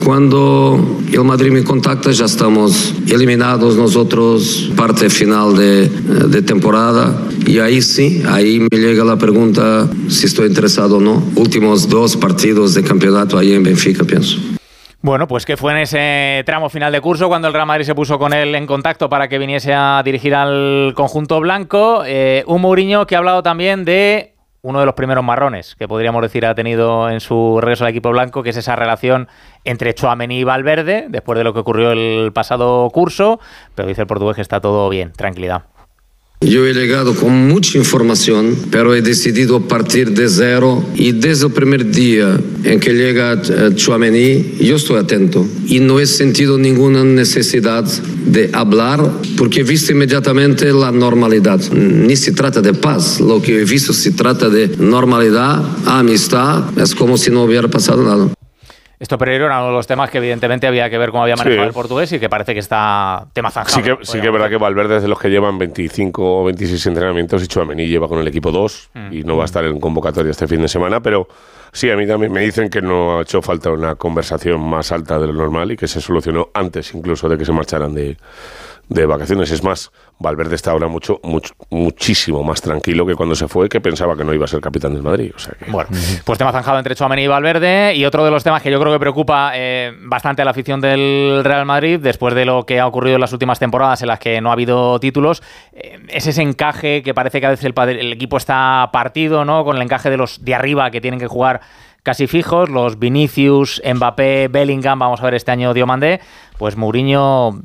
Cuando el Madrid me contacta ya estamos eliminados nosotros, parte final de temporada, y ahí sí, ahí me llega la pregunta si estoy interesado o no. Últimos 2 partidos de campeonato ahí en Benfica, pienso. Bueno, pues que fue en ese tramo final de curso cuando el Real Madrid se puso con él en contacto para que viniese a dirigir al conjunto blanco. Un Mourinho que ha hablado también de uno de los primeros marrones que podríamos decir ha tenido en su regreso al equipo blanco, que es esa relación entre Tchouaméni y Valverde, después de lo que ocurrió el pasado curso, pero dice el portugués que está todo bien, tranquilidad. Yo he llegado con mucha información, pero he decidido partir de cero y desde el primer día en que llega Tchouaméni, yo estoy atento y no he sentido ninguna necesidad de hablar porque he visto inmediatamente la normalidad. Ni se trata de paz, lo que he visto se trata de normalidad, amistad, es como si no hubiera pasado nada. Esto, Pereiro, era uno de los temas que evidentemente había que ver cómo había manejado el portugués y que parece que está tema zanjado. Sí que es verdad que Valverde es de los que llevan 25 o 26 entrenamientos y Tchouaméni lleva con el equipo 2 y no va a estar en convocatoria este fin de semana, pero sí, a mí también me dicen que no ha hecho falta una conversación más alta de lo normal y que se solucionó antes incluso de que se marcharan de vacaciones. Es más, Valverde está ahora muchísimo más tranquilo que cuando se fue, que pensaba que no iba a ser capitán del Madrid. O sea que... Bueno, pues tema zanjado entre Tchouaméni y Valverde. Y otro de los temas que yo creo que preocupa bastante a la afición del Real Madrid, después de lo que ha ocurrido en las últimas temporadas en las que no ha habido títulos, es ese encaje que parece que a veces el equipo está partido, ¿no? Con el encaje de los de arriba que tienen que jugar casi fijos, los Vinicius, Mbappé, Bellingham, vamos a ver este año Diomandé. Pues Mourinho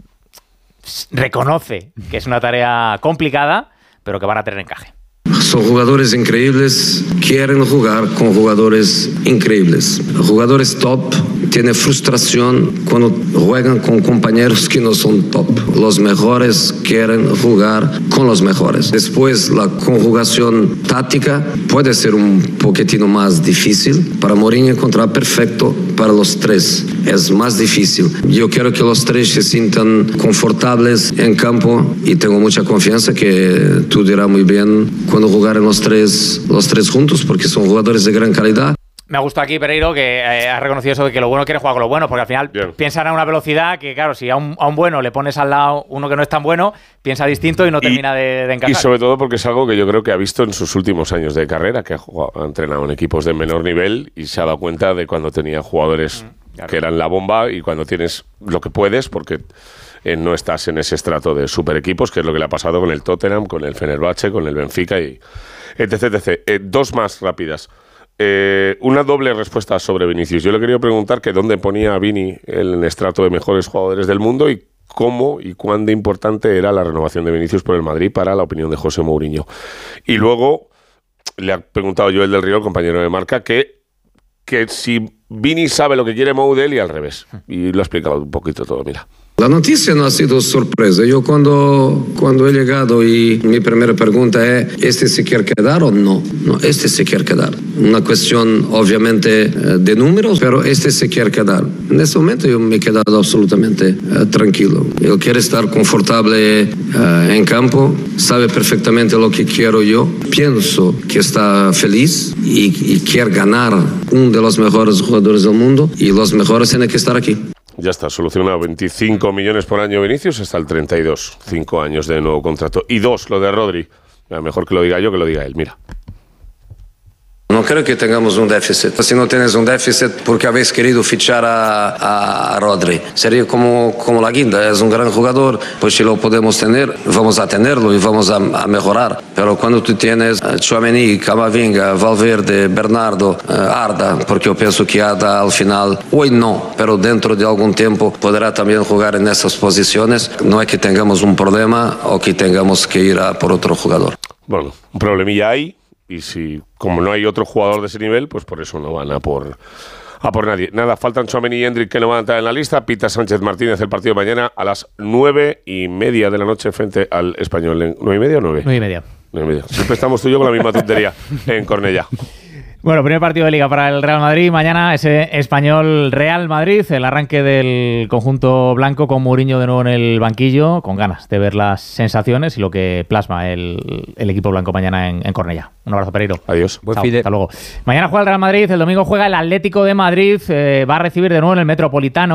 reconoce que es una tarea complicada, pero que van a tener encaje. Son jugadores increíbles, quieren jugar con jugadores increíbles. Jugadores top tienen frustración cuando juegan con compañeros que no son top. Los mejores quieren jugar con los mejores. Después, la conjugación táctica puede ser un poquitino más difícil. Para Mourinho encontrar perfecto para los 3 es más difícil. Yo quiero que los 3 se sientan confortables en campo y tengo mucha confianza que tú dirás muy bien cuando jugar en los tres juntos, porque son jugadores de gran calidad. Me ha gustado aquí, Pereiro, que ha reconocido eso de que lo bueno quiere jugar con lo bueno, porque al final piensan a una velocidad que, claro, si a un bueno le pones al lado uno que no es tan bueno, piensa distinto y no termina de encajar. Y sobre todo porque es algo que yo creo que ha visto en sus últimos años de carrera, que ha entrenado en equipos de menor nivel y se ha dado cuenta de cuando tenía jugadores que eran la bomba y cuando tienes lo que puedes, porque no estás en ese estrato de super equipos, que es lo que le ha pasado con el Tottenham, con el Fenerbahce, con el Benfica y etc. 2 más rápidas. Una doble respuesta sobre Vinicius. Yo le quería preguntar que dónde ponía a Vini en el estrato de mejores jugadores del mundo y cómo y cuán de importante era la renovación de Vinicius por el Madrid para la opinión de José Mourinho. Y luego le ha preguntado Joel del Río, el compañero de Marca, que si Vini sabe lo que quiere Mou de él y al revés. Y lo ha explicado un poquito todo, mira. La noticia no ha sido sorpresa. Yo cuando he llegado y mi primera pregunta es, ¿este se quiere quedar o no? No, este se quiere quedar. Una cuestión obviamente de números, pero este se quiere quedar. En este momento yo me he quedado absolutamente tranquilo. Él quiere estar confortable en campo, sabe perfectamente lo que quiero yo. Pienso que está feliz y quiere ganar uno de los mejores jugadores del mundo y los mejores tienen que estar aquí. Ya está, solucionado. 25 millones por año Vinicius hasta el 32. 5 años de nuevo contrato. Y 2, lo de Rodri. Mejor que lo diga yo que lo diga él. Mira. No creo que tengamos un déficit. Si no tienes un déficit, porque habéis querido fichar a Rodri. Sería como la guinda, es un gran jugador, pues si lo podemos tener, vamos a tenerlo y vamos a mejorar. Pero cuando tú tienes Tchouaméni, Camavinga, Valverde, Bernardo, Arda, porque yo pienso que Arda al final, hoy no, pero dentro de algún tiempo podrá también jugar en esas posiciones, no es que tengamos un problema o que tengamos que ir a por otro jugador. Bueno, un problemilla hay. Y si, como no hay otro jugador de ese nivel, pues por eso no van a por nadie. Nada, faltan Tchouaméni y Endrick que no van a entrar en la lista. Pita Sánchez Martínez el partido de mañana a las 9:30 de la noche frente al Español. ¿9:30 o 9? 9:30. 9:30. Siempre estamos tú y yo con la misma tontería en Cornellá. Bueno, primer partido de Liga para el Real Madrid. Mañana ese Español-Real Madrid, el arranque del conjunto blanco con Mourinho de nuevo en el banquillo, con ganas de ver las sensaciones y lo que plasma el equipo blanco mañana en Cornellá. Un abrazo, Pereiro. Adiós. Chao, hasta luego. Mañana juega el Real Madrid, el domingo juega el Atlético de Madrid, va a recibir de nuevo en el Metropolitano